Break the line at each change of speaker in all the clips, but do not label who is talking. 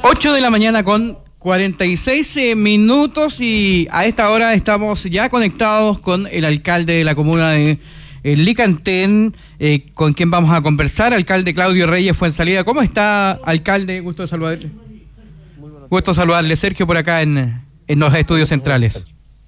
8 de la mañana con 46 minutos y a esta hora estamos ya conectados con el alcalde de la comuna de Licantén, con quien vamos a conversar, alcalde Claudio Reyes Fuenzalida. ¿Cómo está, alcalde? Gusto de saludarle. Gusto de saludarle. Sergio por acá en los estudios centrales.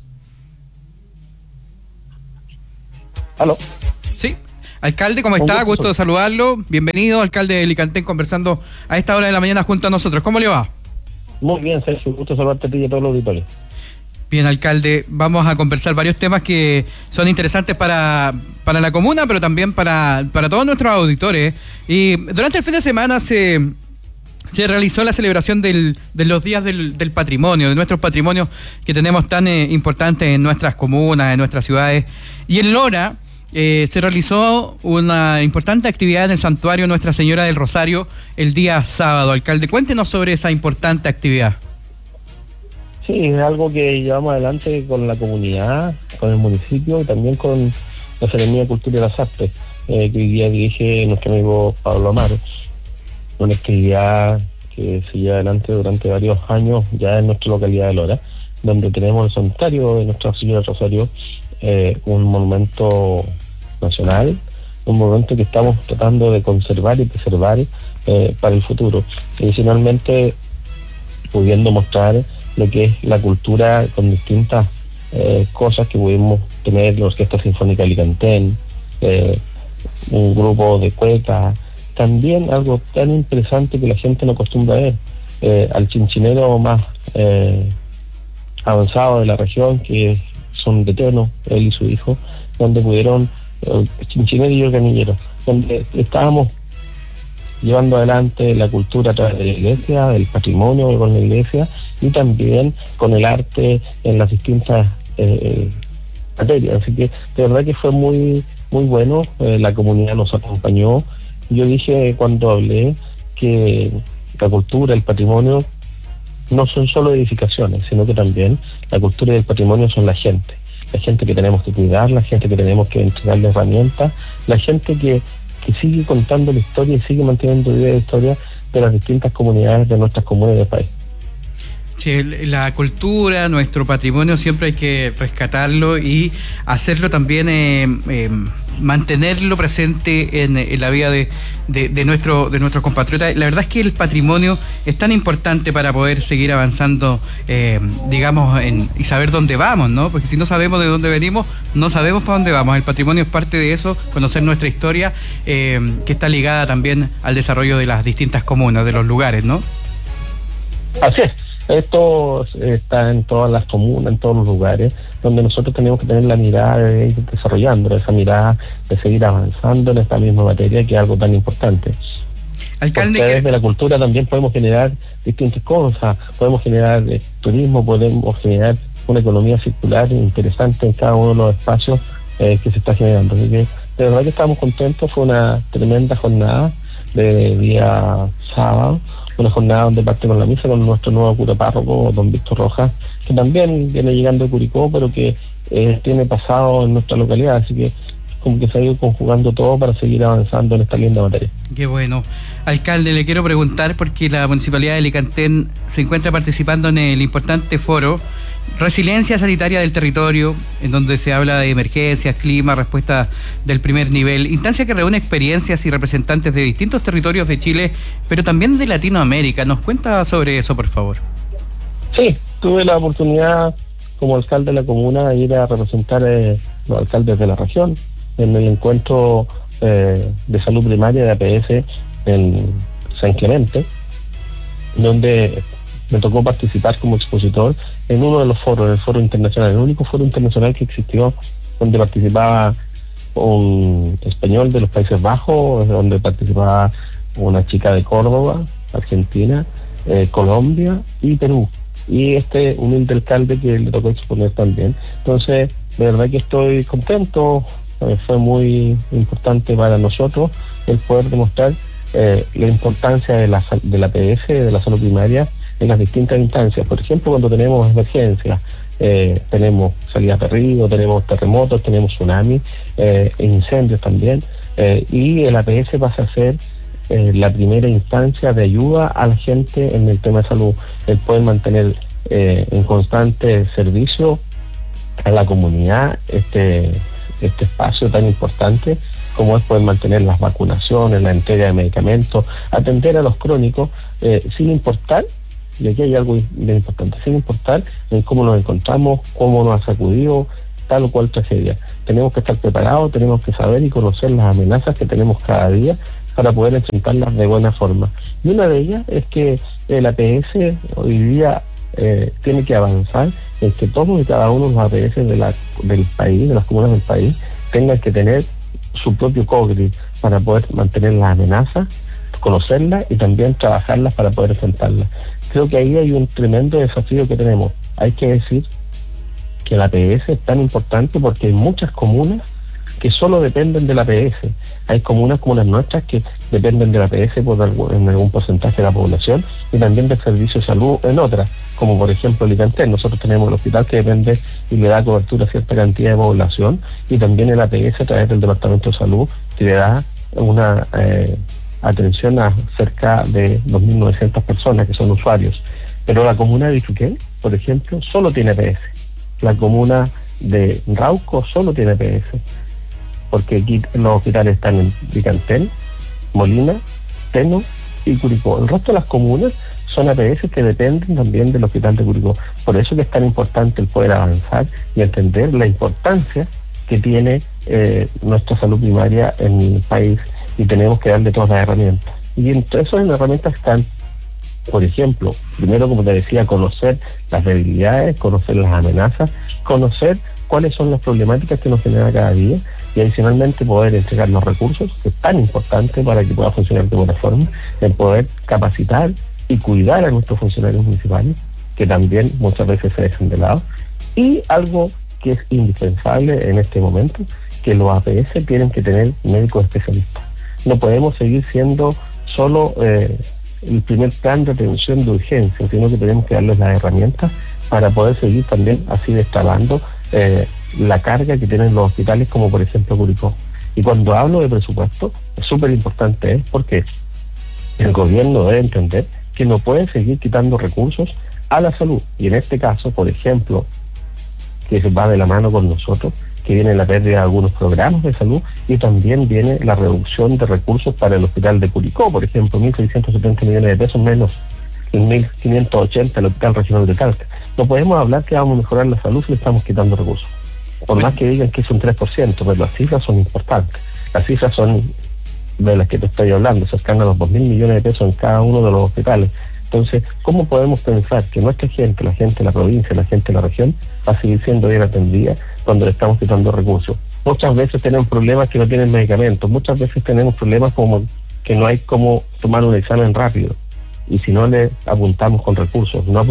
¿Aló?
Sí. Alcalde, ¿cómo está? Gusto de saludarlo. Bienvenido, alcalde de Licantén, conversando a esta hora de la mañana junto a nosotros. ¿Cómo le va?
Muy bien, Sergio. Gusto de saludarte a ti y a todos los auditores.
Bien, alcalde, vamos a conversar varios temas que son interesantes para la comuna, pero también para todos nuestros auditores. Y durante el fin de semana se realizó la celebración de los días del patrimonio, de nuestros patrimonios que tenemos tan importantes en nuestras comunas, en nuestras ciudades. Y en Lora se realizó una importante actividad en el santuario Nuestra Señora del Rosario el día sábado. Alcalde, cuéntenos sobre esa importante actividad.
Sí, es algo que llevamos adelante con la comunidad, con el municipio y también con la Seremía de Cultura y las Artes, que hoy día dirige nuestro amigo Pablo Amaro. Una actividad que se lleva adelante durante varios años ya en nuestra localidad de Lora, donde tenemos el santuario de Nuestra Señora del Rosario, un monumento nacional, un monumento que estamos tratando de conservar y preservar para el futuro. Adicionalmente, pudiendo mostrar lo que es la cultura con distintas cosas que pudimos tener, la Orquesta Sinfónica de Licantén, un grupo de cuecas, también algo tan interesante que la gente no acostumbra a ver, al chinchinero más avanzado de la región, que son de Teno, él y su hijo, donde pudieron, chinchinero y organillero, donde estábamos llevando adelante la cultura a través de la iglesia, del patrimonio con la iglesia y también con el arte en las distintas materias. Así que de verdad que fue muy muy bueno, la comunidad nos acompañó. Yo dije cuando hablé que la cultura, el patrimonio no son solo edificaciones, sino que también la cultura y el patrimonio son la gente que tenemos que cuidar, la gente que tenemos que entregarle herramientas, la gente que sigue contando la historia y sigue manteniendo viva la historia de las distintas comunidades de nuestras comunas del país.
Sí, la cultura, nuestro patrimonio, siempre hay que rescatarlo y hacerlo también, mantenerlo presente en la vida de nuestros compatriotas. La verdad es que el patrimonio es tan importante para poder seguir avanzando, digamos, y saber dónde vamos, ¿no? Porque si no sabemos de dónde venimos, no sabemos para dónde vamos. El patrimonio es parte de eso, conocer nuestra historia, que está ligada también al desarrollo de las distintas comunas, de los lugares, ¿no?
Así es. Esto está en todas las comunas, en todos los lugares, donde nosotros tenemos que tener la mirada de ir desarrollando, esa mirada de seguir avanzando en esta misma materia, que es algo tan importante. Alcalde, porque desde la cultura también podemos generar distintas cosas, podemos generar turismo, podemos generar una economía circular interesante en cada uno de los espacios que se está generando. Así que de verdad que estamos contentos. Fue una tremenda jornada de día sábado, una jornada donde parte con la misa con nuestro nuevo cura párroco, don Víctor Rojas, que también viene llegando de Curicó, pero que tiene pasado en nuestra localidad, así que como que se ha ido conjugando todo para seguir avanzando en esta linda materia.
Qué bueno. Alcalde, le quiero preguntar, porque la Municipalidad de Licantén se encuentra participando en el importante foro Resiliencia Sanitaria del Territorio, en donde se habla de emergencias, clima, respuesta del primer nivel, instancia que reúne experiencias y representantes de distintos territorios de Chile, pero también de Latinoamérica. ¿Nos cuenta sobre eso, por favor?
Sí, tuve la oportunidad como alcalde de la comuna de ir a representar los alcaldes de la región en el encuentro de salud primaria de APS en San Clemente, donde me tocó participar como expositor en uno de los foros, el foro internacional, el único foro internacional que existió, donde participaba un español de los Países Bajos, donde participaba una chica de Córdoba, Argentina, Colombia y Perú, y este humilde alcalde que le tocó exponer también. Entonces, de verdad que estoy contento. Fue muy importante para nosotros el poder demostrar la importancia de la PS, de la salud primaria, en las distintas instancias. Por ejemplo, cuando tenemos emergencias, tenemos salidas de río, tenemos terremotos, tenemos tsunamis, incendios también, y el APS pasa a ser la primera instancia de ayuda a la gente en el tema de salud, el poder mantener en constante servicio a la comunidad este espacio tan importante como es poder mantener las vacunaciones, la entrega de medicamentos, atender a los crónicos, sin importar, y aquí hay algo bien importante, sin importar en cómo nos encontramos, cómo nos ha sacudido tal o cual tragedia. Tenemos que estar preparados, tenemos que saber y conocer las amenazas que tenemos cada día para poder enfrentarlas de buena forma. Y una de ellas es que el APS hoy día tiene que avanzar en que todos y cada uno de los APS del país, de las comunas del país, tengan que tener su propio COGRI para poder mantener las amenazas, conocerlas y también trabajarlas para poder enfrentarlas. Creo que ahí hay un tremendo desafío que tenemos. Hay que decir que el APS es tan importante porque hay muchas comunas que solo dependen del APS. Hay comunas como las nuestras que dependen del APS en algún porcentaje de la población y también del servicio de salud en otras, como por ejemplo Licantel. Nosotros tenemos el hospital que depende y le da cobertura a cierta cantidad de población, y también el APS a través del Departamento de Salud que le da una atención a cerca de 2.900 personas que son usuarios. Pero la comuna de Ichuquén, por ejemplo, solo tiene APS. La comuna de Rauco solo tiene APS, porque aquí los hospitales están en Licantel, Molina, Teno y Curicó. El resto de las comunas son APS que dependen también del hospital de Curicó. Por eso que es tan importante el poder avanzar y entender la importancia que tiene nuestra salud primaria en el país, y tenemos que darle todas las herramientas. Y entre esas herramientas están, por ejemplo, primero, como te decía, conocer las debilidades, conocer las amenazas, conocer cuáles son las problemáticas que nos genera cada día, y adicionalmente poder entregar los recursos, que es tan importante para que pueda funcionar de buena forma, en poder capacitar y cuidar a nuestros funcionarios municipales, que también muchas veces se dejan de lado. Y algo que es indispensable en este momento, que los APS tienen que tener médicos especialistas. No podemos seguir siendo solo el primer plan de atención de urgencia, sino que tenemos que darles las herramientas para poder seguir también así destrabando la carga que tienen los hospitales, como por ejemplo Curicó. Y cuando hablo de presupuesto, es súper importante, porque el gobierno debe entender que no puede seguir quitando recursos a la salud. Y en este caso, por ejemplo, que se va de la mano con nosotros, que viene la pérdida de algunos programas de salud, y también viene la reducción de recursos para el hospital de Curicó, por ejemplo, 1.670 millones de pesos menos en 1.580 el hospital regional de Talca. No podemos hablar que vamos a mejorar la salud si le estamos quitando recursos. Por más que digan que es un 3%, pero las cifras son importantes. Las cifras son de las que te estoy hablando, cercanas a los 2.000 millones de pesos en cada uno de los hospitales. Entonces, ¿cómo podemos pensar que nuestra gente, la gente de la provincia, la gente de la región, va a seguir siendo bien atendida cuando le estamos quitando recursos? Muchas veces tenemos problemas que no tienen medicamentos, muchas veces tenemos problemas como que no hay cómo tomar un examen rápido, y si no le apuntamos con recursos, no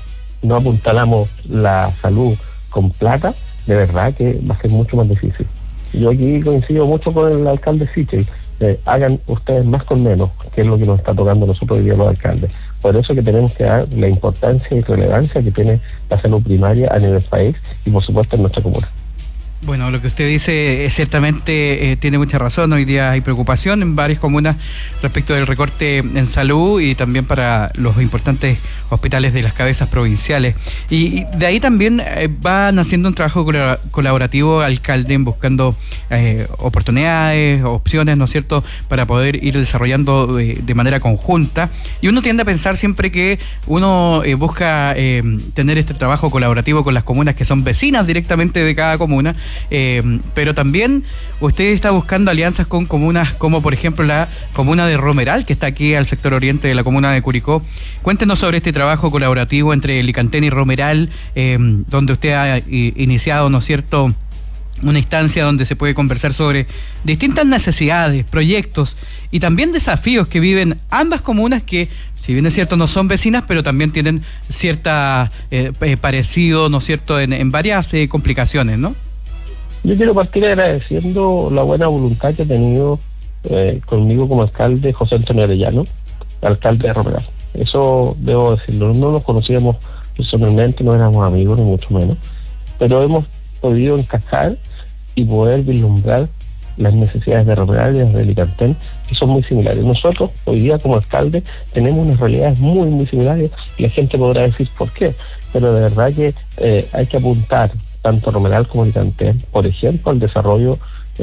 apuntalamos la salud con plata, de verdad que va a ser mucho más difícil. Yo aquí coincido mucho con el alcalde Sichel. Hagan ustedes más con menos, que es lo que nos está tocando a nosotros hoy día los alcaldes. Por eso que tenemos que dar la importancia y relevancia que tiene la salud primaria a nivel país y por supuesto en nuestra comuna.
Bueno, lo que usted dice ciertamente tiene mucha razón. Hoy día hay preocupación en varias comunas respecto del recorte en salud y también para los importantes hospitales de las cabezas provinciales. Y de ahí también van haciendo un trabajo colaborativo, alcalde, buscando oportunidades, opciones, ¿no es cierto?, para poder ir desarrollando de manera conjunta. Y uno tiende a pensar siempre que uno busca tener este trabajo colaborativo con las comunas que son vecinas directamente de cada comuna. Pero también usted está buscando alianzas con comunas como por ejemplo la comuna de Romeral, que está aquí al sector oriente de la comuna de Curicó. Cuéntenos sobre este trabajo colaborativo entre Licantel y Romeral, donde usted ha iniciado, ¿no es cierto?, una instancia donde se puede conversar sobre distintas necesidades, proyectos y también desafíos que viven ambas comunas que, si bien es cierto, no son vecinas, pero también tienen cierta parecido, ¿no es cierto?, en varias complicaciones, ¿no?
Yo quiero partir agradeciendo la buena voluntad que ha tenido conmigo como alcalde José Antonio Arellano, alcalde de Romeral. Eso debo decirlo, no nos conocíamos personalmente, no éramos amigos ni mucho menos, pero hemos podido encajar y poder vislumbrar las necesidades de Romeral y las de Licantén, que son muy similares. Nosotros, hoy día como alcalde, tenemos unas realidades muy, muy similares, y la gente podrá decir por qué, pero de verdad que hay que apuntar tanto Romeral como Licantén, por ejemplo, al desarrollo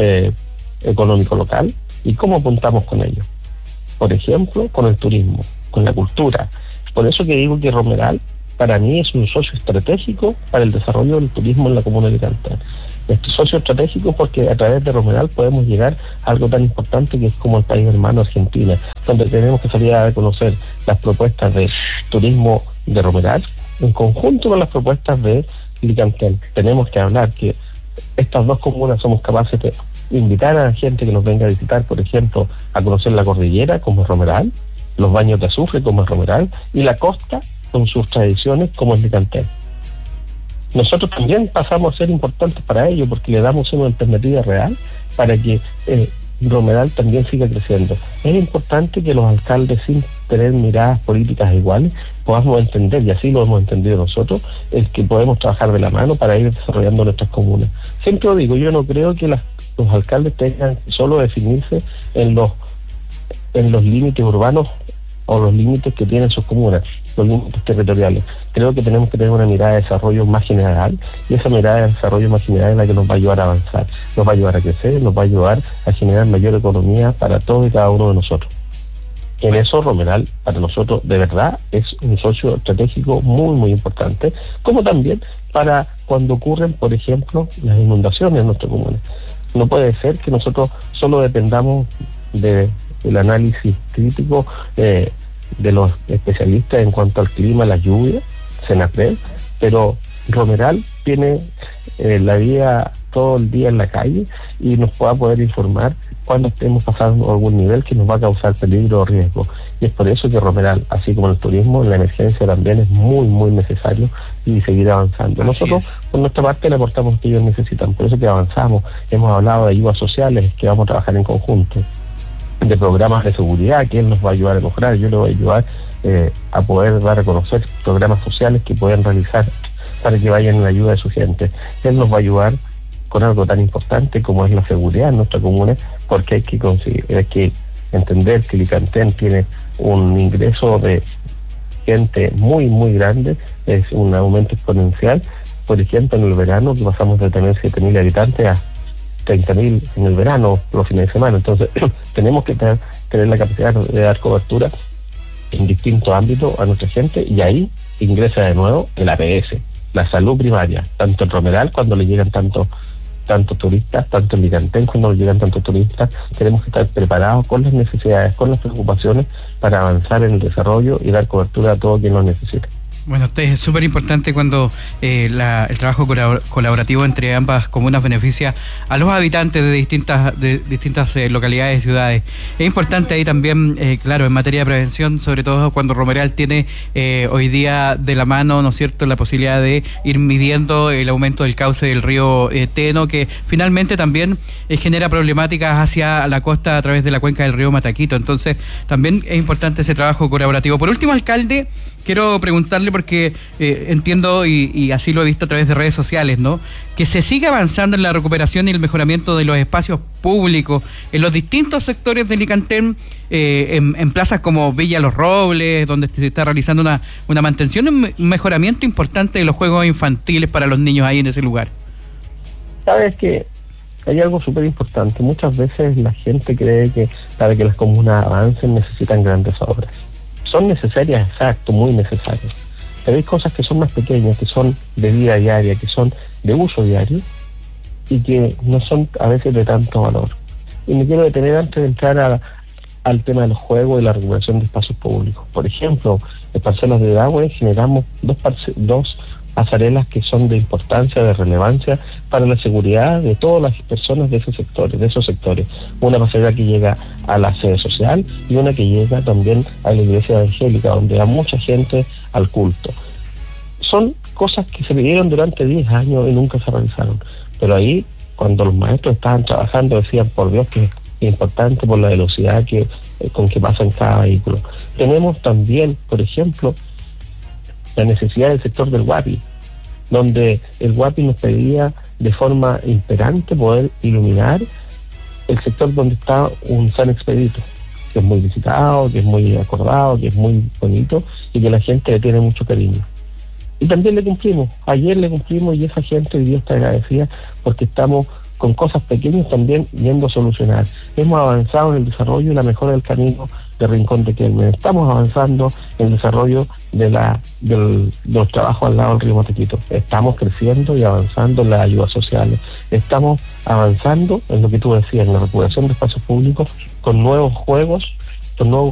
económico local. ¿Y cómo apuntamos con ello? Por ejemplo, con el turismo, con la cultura. Por eso que digo que Romeral, para mí, es un socio estratégico para el desarrollo del turismo en la comuna de Licantén. Este socio estratégico porque a través de Romeral podemos llegar a algo tan importante que es como el país hermano Argentina, donde tenemos que salir a conocer las propuestas de turismo de Romeral en conjunto con las propuestas de Licantén. Tenemos que hablar que estas dos comunas somos capaces de invitar a la gente que nos venga a visitar, por ejemplo, a conocer la cordillera, como es Romeral, los baños de azufre, como es Romeral, y la costa, con sus tradiciones, como es Licantén. Nosotros también pasamos a ser importantes para ello, porque le damos una alternativa real para que Romeral también siga creciendo. Es importante que los alcaldes, sin tener miradas políticas iguales, podamos entender, y así lo hemos entendido nosotros, el que podemos trabajar de la mano para ir desarrollando nuestras comunas. Siempre lo digo, yo no creo que los alcaldes tengan que solo definirse en los límites urbanos o los límites que tienen sus comunas, los límites territoriales. Creo que tenemos que tener una mirada de desarrollo más general, y esa mirada de desarrollo más general es la que nos va a ayudar a avanzar, nos va a ayudar a crecer, nos va a ayudar a generar mayor economía para todos y cada uno de nosotros. En eso Romeral, para nosotros, de verdad, es un socio estratégico muy, muy importante, como también para cuando ocurren, por ejemplo, las inundaciones en nuestra comuna. No puede ser que nosotros solo dependamos del análisis crítico de los especialistas en cuanto al clima, la lluvia, Senapred, pero Romeral tiene la vida todo el día en la calle y nos pueda poder informar cuando estemos pasando algún nivel que nos va a causar peligro o riesgo. Y es por eso que Romeral, así como el turismo, en la emergencia también es muy, muy necesario, y seguir avanzando. Nosotros, por nuestra parte, le aportamos lo que ellos necesitan, por eso que avanzamos. Hemos hablado de ayudas sociales que vamos a trabajar en conjunto, de programas de seguridad que él nos va a ayudar a mejorar. Yo le voy a ayudar a poder dar a conocer programas sociales que pueden realizar para que vayan en la ayuda de su gente. Él nos va a ayudar con algo tan importante como es la seguridad en nuestra comuna, porque hay que entender que Licantén tiene un ingreso de gente muy, muy grande, es un aumento exponencial. Por ejemplo, en el verano, que pasamos de tener 7.000 habitantes a 30.000 en el verano, los fines de semana. Entonces, tenemos que tener la capacidad de dar cobertura en distintos ámbitos a nuestra gente, y ahí ingresa de nuevo el APS, la salud primaria, tanto en Romeral, cuando le llegan tantos turistas, tanto en Licantén, cuando le llegan tantos turistas. Tenemos que estar preparados con las necesidades, con las preocupaciones, para avanzar en el desarrollo y dar cobertura a todo quien lo necesite.
Bueno, es súper importante cuando el trabajo colaborativo entre ambas comunas beneficia a los habitantes de distintas localidades y ciudades. Es importante ahí también, claro, en materia de prevención, sobre todo cuando Romeral tiene hoy día de la mano, ¿no es cierto?, la posibilidad de ir midiendo el aumento del cauce del río Teno, que finalmente también genera problemáticas hacia la costa a través de la cuenca del río Mataquito. Entonces, también es importante ese trabajo colaborativo. Por último, alcalde, quiero preguntarle, porque entiendo, y así lo he visto a través de redes sociales, ¿no?, que se sigue avanzando en la recuperación y el mejoramiento de los espacios públicos en los distintos sectores de Licantén, en plazas como Villa Los Robles, donde se está realizando una mantención, un mejoramiento importante de los juegos infantiles para los niños ahí en ese lugar.
Sabes que hay algo súper importante. Muchas veces la gente cree que para que las comunas avancen necesitan grandes obras. Son necesarias, exacto, muy necesarias. Pero hay cosas que son más pequeñas, que son de vida diaria, que son de uso diario, y que no son a veces de tanto valor. Y me quiero detener antes de entrar al tema de los juegos y la recuperación de espacios públicos. Por ejemplo, en Parcelas de Dahue generamos dos pasarelas que son de importancia, de relevancia para la seguridad de todas las personas de esos sectores. Una pasarela que llega a la sede social y una que llega también a la iglesia evangélica, donde va mucha gente al culto. Son cosas que se pidieron durante 10 años y nunca se realizaron. Pero ahí, cuando los maestros estaban trabajando, decían, por Dios, que es importante por la velocidad con que pasa en cada vehículo. Tenemos también, por ejemplo, la necesidad del sector del Guapi, donde el Guapi nos pedía de forma imperante poder iluminar el sector donde está un San Expedito, que es muy visitado, que es muy acordado, que es muy bonito y que la gente le tiene mucho cariño. Y también le cumplimos, ayer le cumplimos y esa gente hoy día está agradecida porque estamos con cosas pequeñas también yendo a solucionar. Hemos avanzado en el desarrollo y la mejora del camino de Rincón de Quilmes. Estamos avanzando en el desarrollo de los trabajos al lado del río Motequito. Estamos creciendo y avanzando en las ayudas sociales. Estamos avanzando en lo que tú decías, en la recuperación de espacios públicos con nuevos juegos, con nuevos